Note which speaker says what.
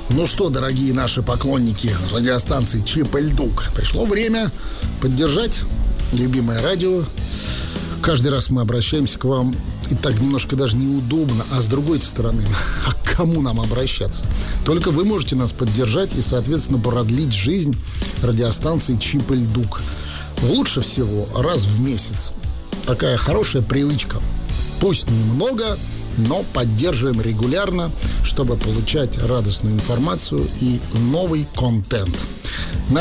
Speaker 1: Ну что, дорогие наши поклонники радиостанции Чип и Дук, пришло время поддержать любимое радио. Каждый раз мы обращаемся к вам, и так немножко даже неудобно. А с другой стороны, а к кому нам обращаться? Только вы можете нас поддержать и, соответственно, продлить жизнь радиостанции Чип и Дук. Лучше всего раз в месяц. Такая хорошая привычка. Пусть немного, но поддерживаем регулярно, чтобы получать радостную информацию и новый контент.